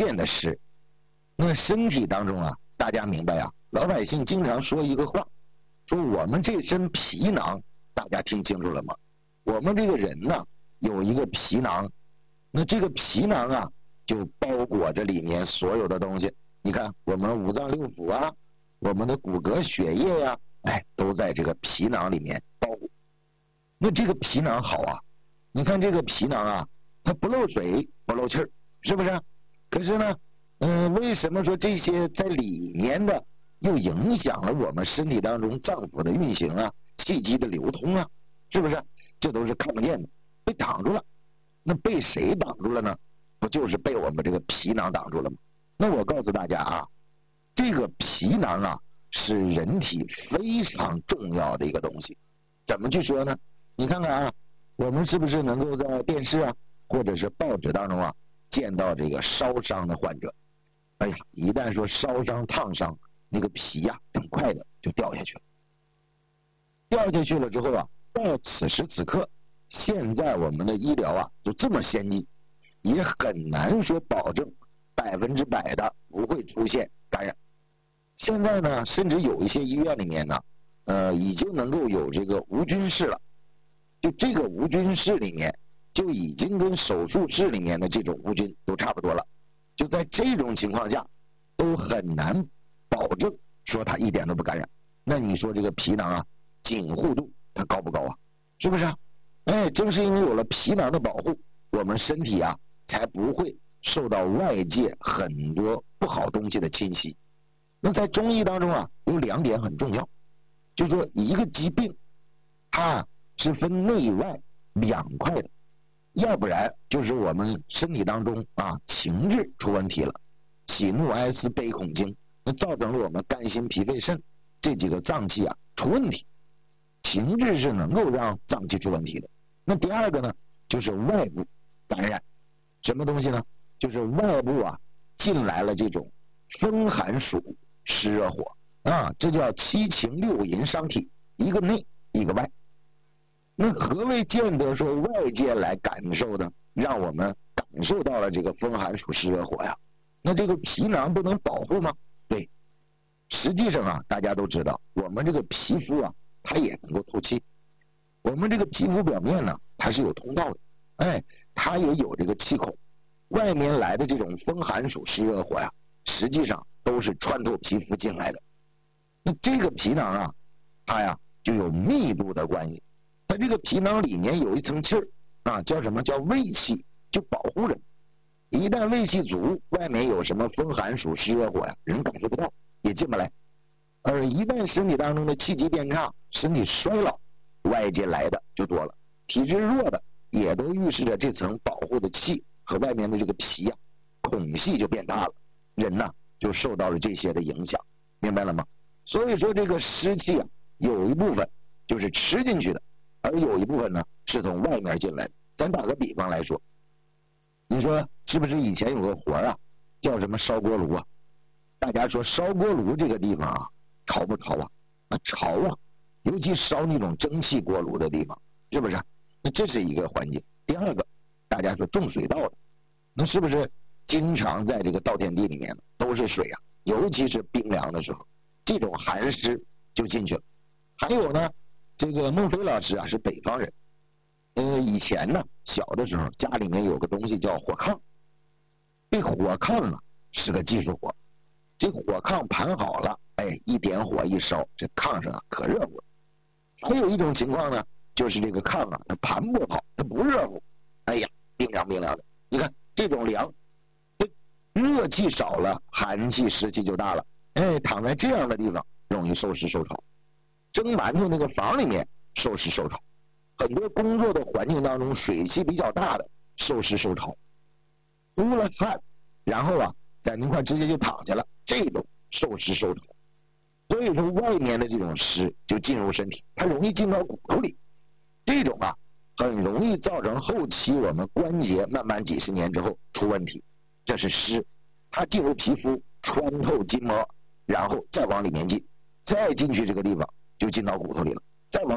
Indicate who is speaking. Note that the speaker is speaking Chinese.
Speaker 1: 面的湿。那身体当中啊，大家明白啊，老百姓经常说一个话，说我们这身皮囊，大家听清楚了吗？我们这个人呢，有一个皮囊，那这个皮囊啊，就包裹着里面所有的东西。你看，我们五脏六腑啊，我们的骨骼血液呀，都在这个皮囊里面包裹。那这个皮囊好啊，你看这个皮囊啊，它不漏水不漏气儿，是不是？可是呢，为什么说这些在里面的又影响了我们身体当中脏腑的运行啊，气机的流通啊，是不是？这都是看不见的，被挡住了。那被谁挡住了呢？不就是被我们这个皮囊挡住了吗？那我告诉大家啊，这个皮囊啊是人体非常重要的一个东西。怎么去说呢？你看看啊，我们是不是能够在电视啊或者是报纸当中啊见到这个烧伤的患者？哎呀，一旦说烧伤烫伤，那个皮呀很快的就掉下去了。掉下去了之后啊，到此时此刻，现在我们的医疗啊就这么先进，也很难说保证100%的不会出现感染。现在呢，甚至有一些医院里面呢，已经能够有这个无菌室了。就这个无菌室里面，就已经跟手术室里面的这种无菌都差不多了。就在这种情况下，都很难保证说它一点都不感染。那你说这个皮囊啊，紧护度它高不高啊？是不是啊？正是因为有了皮囊的保护，我们身体啊才不会受到外界很多不好东西的侵袭。那在中医当中啊，有2点很重要，就是说一个疾病它是分内外2块的，要不然就是我们身体当中啊情志出问题了，喜怒哀思悲恐惊，那造成了我们肝心脾肺肾这几个脏器啊出问题。情志是能够让脏器出问题的。那第2个呢，就是外部感染。什么东西呢？就是外部啊进来了这种风寒暑湿热火啊，这叫7情6淫伤体，一个内一个外。那何谓见得说外界来感受的，让我们感受到了这个风寒暑湿热火呀？那这个皮囊不能保护吗？对，实际上啊，大家都知道，我们这个皮肤啊，它也能够透气。我们这个皮肤表面呢，它是有通道的，它也有这个气孔。外面来的这种风寒暑湿热火呀，实际上都是穿透皮肤进来的。那这个皮囊啊，它呀就有密度的关系。它这个皮囊里面有一层气儿啊，叫什么？叫胃气，就保护着。一旦胃气足，外面有什么风寒暑湿热火呀，人感受不到，也进不来。而一旦身体当中的气机变差，身体衰老，外界来的就多了。体质弱的也都预示着这层保护的气和外面的这个皮呀，孔隙就变大了，人呢就受到了这些的影响，明白了吗？所以说这个湿气啊，有一部分就是吃进去的，而有一部分呢是从外面进来的。咱打个比方来说，你说是不是以前有个活啊，叫什么烧锅炉啊？大家说烧锅炉这个地方啊，潮不潮啊？潮啊，尤其烧那种蒸汽锅炉的地方，是不是？那这是一个环境。第2个，大家说种水稻的，那是不是经常在这个稻田地里面都是水啊？尤其是冰凉的时候，这种寒湿就进去了。还有呢，这个孟非老师啊是北方人，以前呢小的时候家里面有个东西叫火炕，这火炕啊是个技术活，这火炕盘好了，一点火一烧，这炕上啊可热乎了。还有一种情况呢，就是这个炕啊它盘不好，它不热乎，冰凉冰凉的。你看这种凉，热气少了，寒气湿气就大了，躺在这样的地方容易受湿受潮。蒸馒头那个房里面受湿受潮，很多工作的环境当中水气比较大的受湿受潮，出了汗然后啊在那块直接就躺下了，这种受湿受潮。所以说外面的这种湿就进入身体，它容易进到骨头里，这种啊很容易造成后期我们关节慢慢几十年之后出问题。这是湿，它进入皮肤穿透筋膜，然后再往里面进，再进去这个地方就进到骨头里了。